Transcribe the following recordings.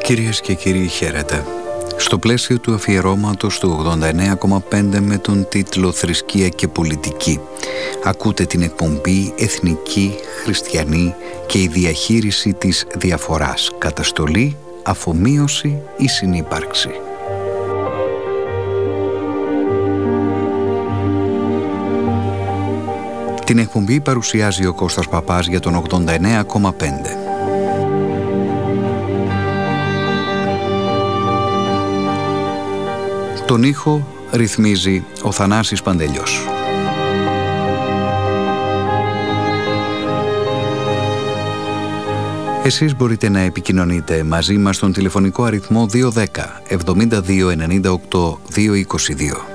Κυρίες και κύριοι, χαίρετε. Στο πλαίσιο του αφιερώματος του 89,5 με τον τίτλο «Θρησκεία και πολιτική» ακούτε την εκπομπή «Εθνική, Χριστιανή και η διαχείριση της διαφοράς, καταστολή, αφομοίωση ή συνύπαρξη». Την εκπομπή παρουσιάζει ο Κώστας Παπάς για τον 89,5. Τον ήχο ρυθμίζει ο Θανάσης Παντελιός. Εσείς μπορείτε να επικοινωνείτε μαζί μας στον τηλεφωνικό αριθμό 210 72 98 222.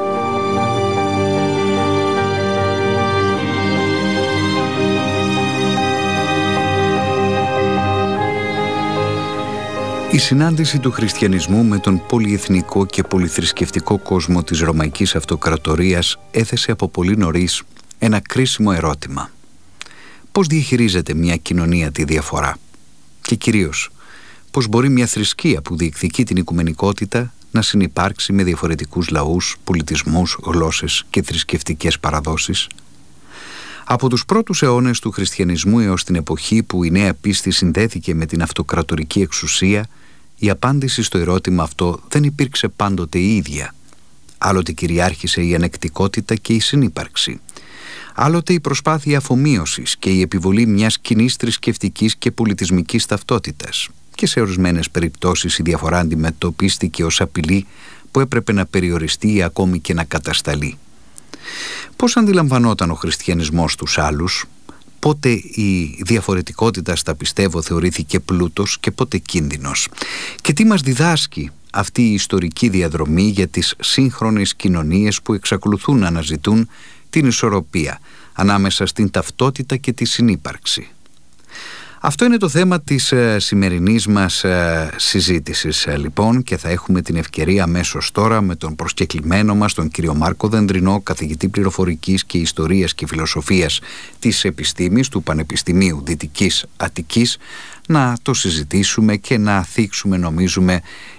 Η συνάντηση του χριστιανισμού με τον πολυεθνικό και πολυθρησκευτικό κόσμο της Ρωμαϊκής Αυτοκρατορίας έθεσε από πολύ νωρίς ένα κρίσιμο ερώτημα. Πώς διαχειρίζεται μια κοινωνία τη διαφορά? Και κυρίως, πώς μπορεί μια θρησκεία που διεκδικεί την οικουμενικότητα να συνυπάρξει με διαφορετικούς λαούς, πολιτισμούς, γλώσσες και θρησκευτικές παραδόσεις? Από τους πρώτους αιώνες του χριστιανισμού έως την εποχή που η νέα πίστη συνδέθηκε με την αυτοκρατορική εξουσία, η απάντηση στο ερώτημα αυτό δεν υπήρξε πάντοτε η ίδια. Άλλοτε κυριάρχησε η ανεκτικότητα και η συνύπαρξη. Άλλοτε η προσπάθεια αφομοίωσης και η επιβολή μιας κοινής θρησκευτικής και πολιτισμικής ταυτότητας. Και σε ορισμένες περιπτώσεις η διαφορά αντιμετωπίστηκε ως απειλή που έπρεπε να περιοριστεί ή ακόμη και να κατασταλεί. Πώς αντιλαμβανόταν ο χριστιανισμός τους άλλους? Πότε η διαφορετικότητα στα πιστεύω θεωρήθηκε πλούτος και πότε κίνδυνος? Και τι μας διδάσκει αυτή η ιστορική διαδρομή για τις σύγχρονες κοινωνίες που εξακολουθούν να αναζητούν την ισορροπία ανάμεσα στην ταυτότητα και τη συνύπαρξη? Αυτό είναι το θέμα της σημερινής μας συζήτησης λοιπόν, και θα έχουμε την ευκαιρία αμέσως τώρα με τον προσκεκλημένο μας, τον κύριο Μάρκο Δεντρινό, καθηγητή πληροφορικής και ιστορίας και φιλοσοφίας της επιστήμης του Πανεπιστημίου Δυτικής Αττικής, να το συζητήσουμε και να θίξουμε, νομίζουμε,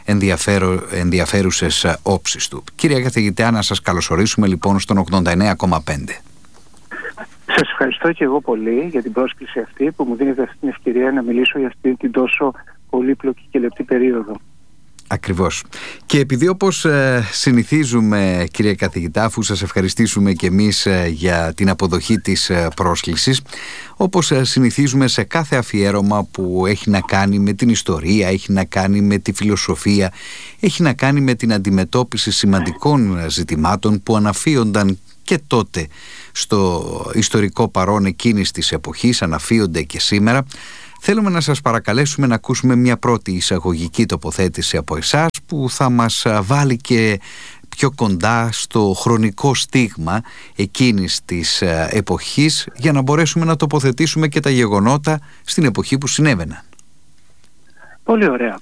ενδιαφέρουσες όψεις του. Κύριε καθηγητά, να σας καλωσορίσουμε λοιπόν στον 89,5. Σας ευχαριστώ και εγώ πολύ για την πρόσκληση αυτή που μου δίνετε αυτή την ευκαιρία να μιλήσω για αυτή την τόσο πολύπλοκη και λεπτή περίοδο. Ακριβώς. Και επειδή όπως συνηθίζουμε, κύριε καθηγητά, αφού σας ευχαριστήσουμε και εμείς για την αποδοχή της πρόσκλησης, όπως συνηθίζουμε σε κάθε αφιέρωμα που έχει να κάνει με την ιστορία, έχει να κάνει με τη φιλοσοφία, έχει να κάνει με την αντιμετώπιση σημαντικών ζητημάτων που αναφύονταν και τότε στο ιστορικό παρόν εκείνης της εποχής, αναφύονται και σήμερα, θέλουμε να σας παρακαλέσουμε να ακούσουμε μια πρώτη εισαγωγική τοποθέτηση από εσάς που θα μας βάλει και πιο κοντά στο χρονικό στίγμα εκείνης της εποχής, για να μπορέσουμε να τοποθετήσουμε και τα γεγονότα στην εποχή που συνέβαιναν. Πολύ ωραία.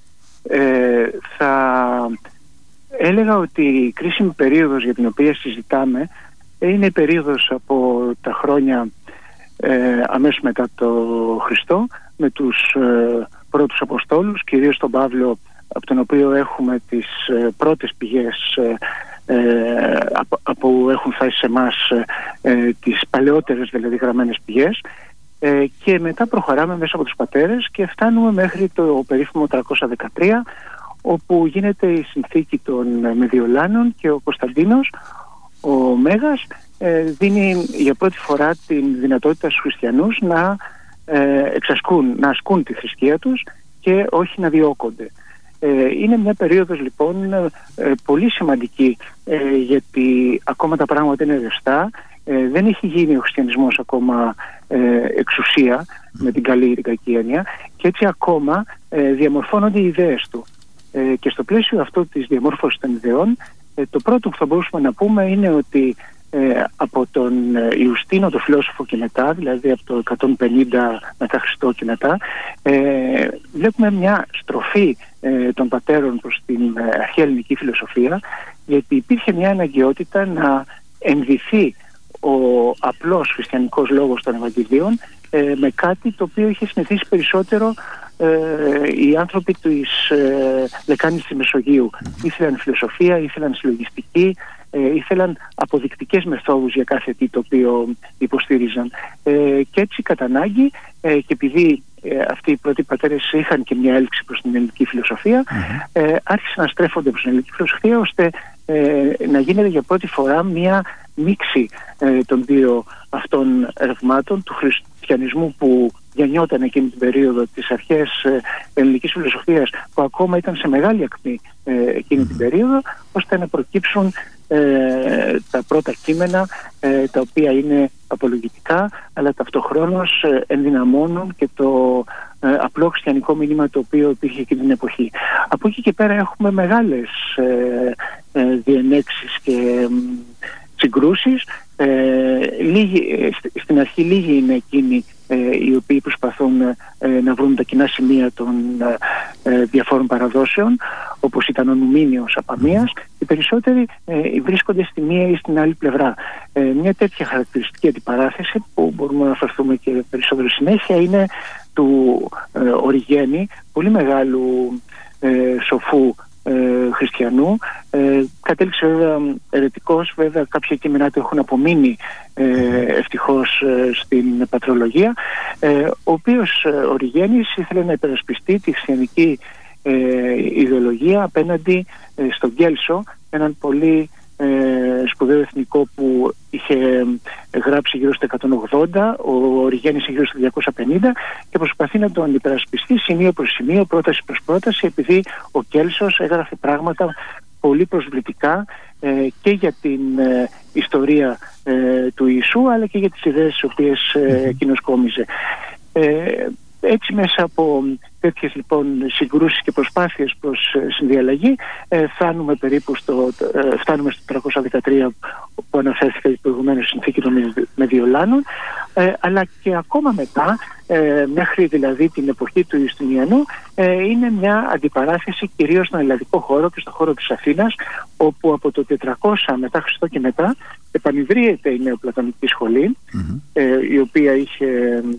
Θα έλεγα ότι η κρίσιμη περίοδος για την οποία συζητάμε είναι η περίοδος από τα χρόνια αμέσως μετά το Χριστό, με τους πρώτους Αποστόλους, κυρίως τον Παύλο, από τον οποίο έχουμε τις πρώτες πηγές που έχουν φτάσει σε εμάς, τις παλαιότερες δηλαδή γραμμένες πηγές, και μετά προχωράμε μέσα από τους πατέρες και φτάνουμε μέχρι το περίφημο 313, όπου γίνεται η συνθήκη των Μεδιολάνων και ο Κωνσταντίνος, ο Μέγας, δίνει για πρώτη φορά την δυνατότητα στους χριστιανούς να ασκούν τη θρησκεία τους και όχι να διώκονται. Είναι μια περίοδος λοιπόν πολύ σημαντική, γιατί ακόμα τα πράγματα είναι ρευστά, δεν έχει γίνει ο χριστιανισμός ακόμα εξουσία με την καλή ή την κακή έννοια, και έτσι ακόμα διαμορφώνονται οι ιδέες του. Και στο πλαίσιο αυτό της διαμόρφωσης των ιδεών, το πρώτο που θα μπορούσαμε να πούμε είναι ότι από τον Ιουστίνο το φιλόσοφο και μετά, δηλαδή από το 150 μετά Χριστό και μετά, βλέπουμε μια στροφή των πατέρων προς την αρχαία ελληνική φιλοσοφία, γιατί υπήρχε μια αναγκαιότητα να ενδυθεί ο απλός χριστιανικός λόγος των Ευαγγελίων με κάτι το οποίο είχε συνηθίσει περισσότερο οι άνθρωποι της λεκάνης της Μεσογείου ήθελαν φιλοσοφία, ήθελαν συλλογιστική, ήθελαν αποδεικτικές μεθόδους για κάθε τι το οποίο υποστήριζαν. Και έτσι κατά ανάγκη, και επειδή αυτοί οι πρώτοι πατέρες είχαν και μια έλξη προς την ελληνική φιλοσοφία, άρχισαν να στρέφονται προς την ελληνική φιλοσοφία, ώστε να γίνεται για πρώτη φορά μια μίξη των δύο αυτών ρευμάτων, του χριστιανισμού που γεννιόταν εκείνη την περίοδο, τις αρχές ελληνικής φιλοσοφίας που ακόμα ήταν σε μεγάλη ακμή εκείνη την περίοδο, ώστε να προκύψουν τα πρώτα κείμενα, τα οποία είναι απολογητικά, αλλά ταυτοχρόνως ενδυναμώνουν και το απλό χριστιανικό μήνυμα το οποίο υπήρχε εκείνη την εποχή. Από εκεί και πέρα έχουμε μεγάλες διενέξεις και συγκρούσεις. Στην αρχή λίγοι είναι εκείνοι οι οποίοι προσπαθούν να βρουν τα κοινά σημεία των διαφόρων παραδόσεων, όπως ήταν ο Νουμήνιος Απαμίας. Οι περισσότεροι βρίσκονται στη μία ή στην άλλη πλευρά. Μια τέτοια χαρακτηριστική αντιπαράθεση, που μπορούμε να αναφερθούμε και περισσότερο συνέχεια, είναι του Οριγένη, πολύ μεγάλου σοφού χριστιανού. Κατέληξε βέβαια ερετικός, βέβαια κάποια κείμενά του έχουν απομείνει ευτυχώς στην πατρολογία, ο οποίος Οριγένης ήθελε να υπερασπιστεί τη χριστιανική ιδεολογία απέναντι στον Κέλσο, έναν πολύ σπουδαίο εθνικό που είχε γράψει γύρω στο 180, ο Οριγένης γύρω στο 250, και προσπαθεί να τον υπερασπιστεί σημείο προς σημείο, πρόταση προς πρόταση, επειδή ο Κέλσος έγραφε πράγματα πολύ προσβλητικά και για την ιστορία του Ιησού, αλλά και για τις ιδέες τις οποίες εκείνος κόμιζε. Έτσι, μέσα από τέτοιες λοιπόν συγκρούσεις και προσπάθειες προς συνδιαλλαγή, φτάνουμε στο 313 που αναφέρθηκα προηγουμένως, συνθήκη των Μεδιολάνων, αλλά και ακόμα μετά, μέχρι δηλαδή την εποχή του Ιουστινιανού, είναι μια αντιπαράθεση κυρίως στον ελλαδικό χώρο και στον χώρο της Αθήνας, όπου από το 400 μετά Χριστό και μετά επανειδρύεται η νεοπλατωνική σχολή, η οποία είχε...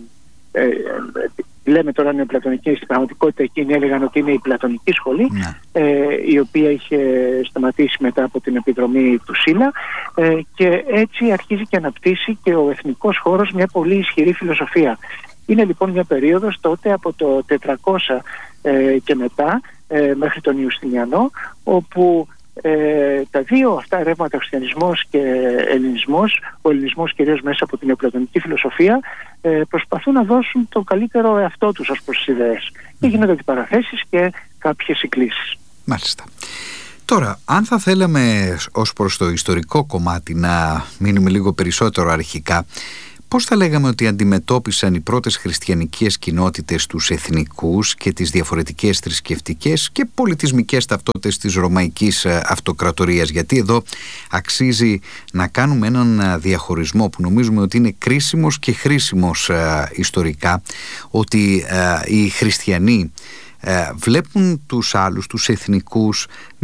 λέμε τώρα νεοπλατωνική, στην πραγματικότητα εκείνοι έλεγαν ότι είναι η πλατωνική σχολή, η οποία είχε σταματήσει μετά από την επιδρομή του Σύλλα, και έτσι αρχίζει και αναπτύσσει και ο εθνικός χώρος μια πολύ ισχυρή φιλοσοφία. Είναι λοιπόν μια περίοδος τότε από το 400 και μετά μέχρι τον Ιουστινιανό, όπου τα δύο αυτά ρεύματα, χριστιανισμός και ελληνισμός, ο ελληνισμός κυρίως μέσα από την νεοπλατωνική φιλοσοφία, προσπαθούν να δώσουν το καλύτερο εαυτό τους ως προς τις ιδέες. Και γίνονται αντιπαραθέσεις και κάποιες συγκλήσεις. Μάλιστα. Τώρα, αν θα θέλαμε ως προς το ιστορικό κομμάτι να μείνουμε λίγο περισσότερο αρχικά, πώς θα λέγαμε ότι αντιμετώπισαν οι πρώτες χριστιανικές κοινότητες τους εθνικούς και τις διαφορετικές θρησκευτικές και πολιτισμικές ταυτότητες της Ρωμαϊκής Αυτοκρατορίας? Γιατί εδώ αξίζει να κάνουμε έναν διαχωρισμό που νομίζουμε ότι είναι κρίσιμος και χρήσιμος ιστορικά, ότι οι χριστιανοί βλέπουν τους άλλους, τους εθνικούς,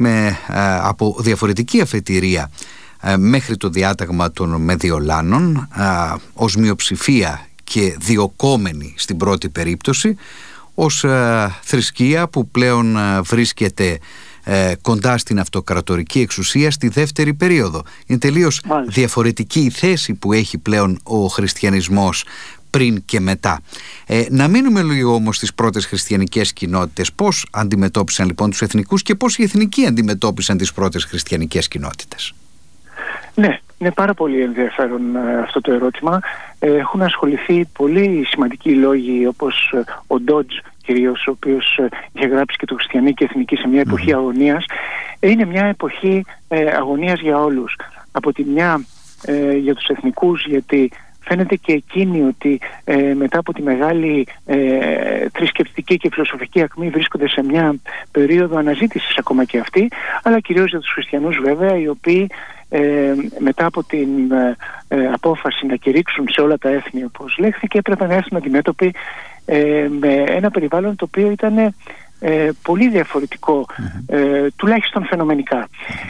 από διαφορετική αφετηρία μέχρι το διάταγμα των Μεδιολάνων, ως μειοψηφία και διοκόμενη στην πρώτη περίπτωση, ως θρησκεία που πλέον βρίσκεται κοντά στην αυτοκρατορική εξουσία στη δεύτερη περίοδο. Είναι τελείως διαφορετική η θέση που έχει πλέον ο χριστιανισμός πριν και μετά. Να μείνουμε λίγο όμως στις πρώτες χριστιανικές κοινότητες. Πώς αντιμετώπισαν λοιπόν τους εθνικούς και πώς οι εθνικοί αντιμετώπισαν τις πρώτες χριστιανικές κοινότητες? Ναι, είναι πάρα πολύ ενδιαφέρον αυτό το ερώτημα. Έχουν ασχοληθεί πολύ σημαντικοί λόγοι, όπως ο Ντότζ κυρίως, ο οποίος είχε γράψει και το Χριστιανή και Εθνική σε μια εποχή αγωνίας. Είναι μια εποχή αγωνίας για όλους. Από τη μια για τους εθνικούς, γιατί φαίνεται και εκείνοι ότι μετά από τη μεγάλη θρησκευτική και φιλοσοφική ακμή βρίσκονται σε μια περίοδο αναζήτησης ακόμα και αυτοί, αλλά κυρίως για τους χριστιανούς βέβαια, οι οποίοι μετά από την απόφαση να κηρύξουν σε όλα τα έθνη, όπως λέχθηκε, έπρεπε να έρθουν αντιμέτωποι με ένα περιβάλλον το οποίο ήταν πολύ διαφορετικό, τουλάχιστον φαινομενικά.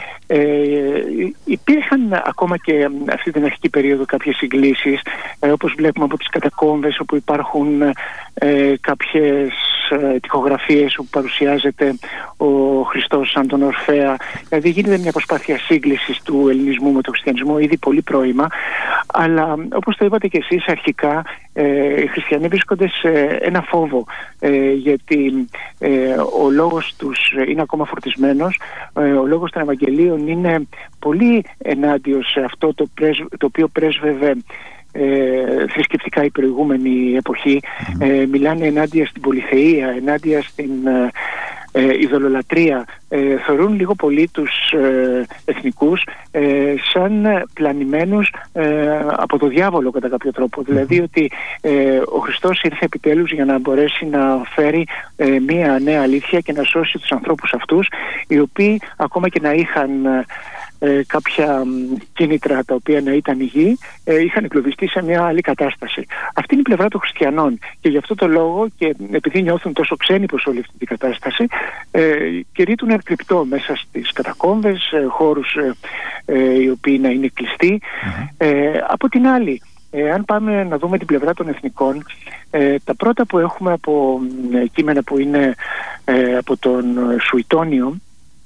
Υπήρχαν ακόμα και αυτή την αρχική περίοδο κάποιες συγκλήσεις, όπως βλέπουμε από τις κατακόμβες, όπου υπάρχουν κάποιες τοιχογραφίες που παρουσιάζεται ο Χριστός σαν τον Ορφέα. Δηλαδή γίνεται μια προσπάθεια σύγκλησης του ελληνισμού με τον χριστιανισμό ήδη πολύ πρώιμα, αλλά όπως το είπατε και εσείς αρχικά, οι χριστιανοί βρίσκονται σε ένα φόβο, γιατί ο λόγος τους είναι ακόμα φορτισμένος, ο λόγος των Ευαγγελίων είναι πολύ ενάντια σε αυτό το οποίο πρέσβευε θρησκευτικά η προηγούμενη εποχή. Μιλάνε ενάντια στην πολυθεΐα, ενάντια στην ειδωλολατρία. Θεωρούν λίγο πολύ τους εθνικούς σαν πλανημένους από το διάβολο κατά κάποιο τρόπο. Δηλαδή ότι ο Χριστός ήρθε επιτέλους για να μπορέσει να φέρει μία νέα αλήθεια και να σώσει τους ανθρώπους αυτούς, οι οποίοι ακόμα και να είχαν κάποια κίνητρα τα οποία να ήταν ηγοί, είχαν εγκλωβιστεί σε μια άλλη κατάσταση. Αυτή είναι η πλευρά των χριστιανών, και γι' αυτό το λόγο, και επειδή νιώθουν τόσο ξένοι προς όλη αυτή την κατάσταση, κηρύττουν κρυπτό μέσα στις κατακόμβες, χώρους οι οποίοι να είναι κλειστοί. Από την άλλη, αν πάμε να δούμε την πλευρά των εθνικών, τα πρώτα που έχουμε από κείμενα που είναι από τον Σουητόνιο,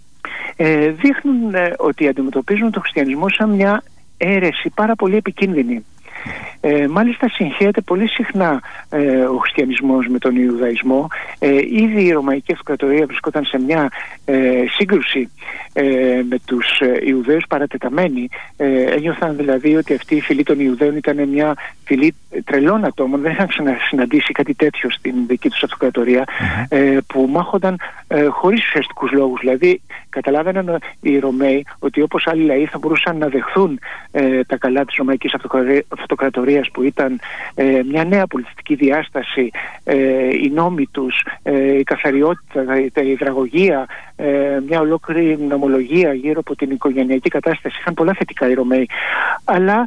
δείχνουν ότι αντιμετωπίζουν τον χριστιανισμό σαν μια αίρεση πάρα πολύ επικίνδυνη. Μάλιστα συγχέεται πολύ συχνά ο χριστιανισμός με τον Ιουδαϊσμό. Ήδη η Ρωμαϊκή Αυτοκρατορία βρισκόταν σε μια σύγκρουση με τους Ιουδαίους παρατεταμένοι. Ένιωθαν δηλαδή ότι αυτή η φυλή των Ιουδαίων ήταν μια φυλή τρελών ατόμων, δεν είχαν ξανασυναντήσει κάτι τέτοιο στην δική τους αυτοκρατορία, που μάχονταν χωρίς ουσιαστικούς λόγους. Δηλαδή καταλάβαιναν οι Ρωμαίοι ότι όπως άλλοι λαοί θα μπορούσαν να δεχθούν τα καλά της Ρωμαϊκής Αυτοκρατορίας, που ήταν μια νέα πολιτιστική διάσταση, οι νόμοι τους, η καθαριότητα, η υδραγωγία, μια ολόκληρη νομολογία γύρω από την οικογενειακή κατάσταση. Είχαν πολλά θετικά οι Ρωμαίοι, αλλά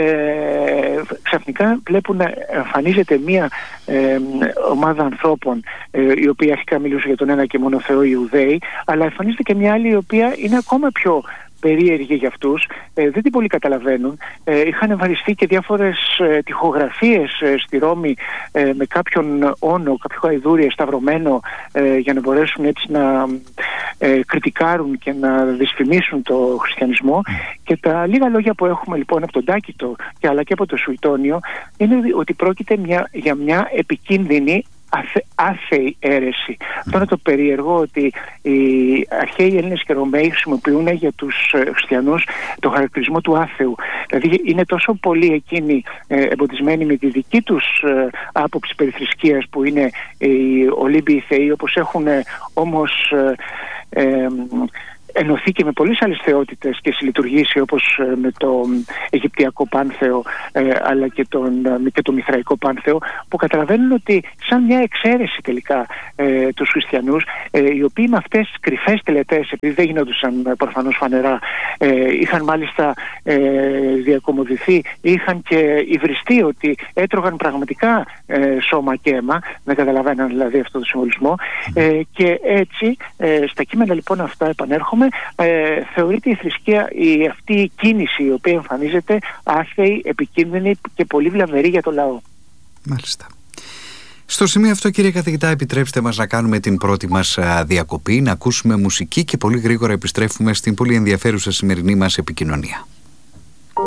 ξαφνικά βλέπουν να εμφανίζεται μια ομάδα ανθρώπων, η οποία αρχικά μιλούσε για τον ένα και μόνο Θεό, οι Ιουδαίοι, αλλά εμφανίζεται και μια άλλη η οποία είναι ακόμα πιο περίεργη για αυτούς, δεν την πολύ καταλαβαίνουν. Είχαν εμφανιστεί και διάφορες τοιχογραφίες στη Ρώμη με κάποιον όνο, κάποιο γαϊδούρι σταυρωμένο, για να μπορέσουν έτσι να κριτικάρουν και να δυσφημίσουν το χριστιανισμό. Και τα λίγα λόγια που έχουμε λοιπόν από τον Τάκητο και αλλά και από το Σουητόνιο είναι ότι πρόκειται για μια επικίνδυνη άθεη αίρεση. Αυτό είναι το περίεργο, ότι οι αρχαίοι Έλληνες και Ρωμαίοι χρησιμοποιούν για τους χριστιανούς το χαρακτηρισμό του άθεου. Δηλαδή είναι τόσο πολύ εκείνοι εμποδισμένοι με τη δική τους άποψη περί θρησκείας, που είναι οι Ολύμπιοι θεοί, όπως έχουν όμως ενωθεί και με πολλές άλλες θεότητες και συλλειτουργήσει, όπως με το Αιγυπτιακό Πάνθεο, αλλά και το Μηθραϊκό Πάνθεο, που καταλαβαίνουν ότι σαν μια εξαίρεση τελικά τους χριστιανούς, οι οποίοι με αυτές τις κρυφές τελετές, επειδή δεν γινόντουσαν προφανώς φανερά, είχαν μάλιστα διακομωδηθεί, είχαν και υβριστεί ότι έτρωγαν πραγματικά σώμα και αίμα, δεν καταλαβαίναν δηλαδή αυτό το συμβολισμό, και έτσι στα κείμενα λοιπόν αυτά επανέρχομαι, θεωρείται η θρησκεία, αυτή η κίνηση η οποία εμφανίζεται άθεη, επικίνδυνη και πολύ βλαβερή για το λαό. Μάλιστα. Στο σημείο αυτό, κύριε καθηγητά, επιτρέψτε μας να κάνουμε την πρώτη μας διακοπή, να ακούσουμε μουσική και πολύ γρήγορα επιστρέφουμε στην πολύ ενδιαφέρουσα σημερινή μας επικοινωνία.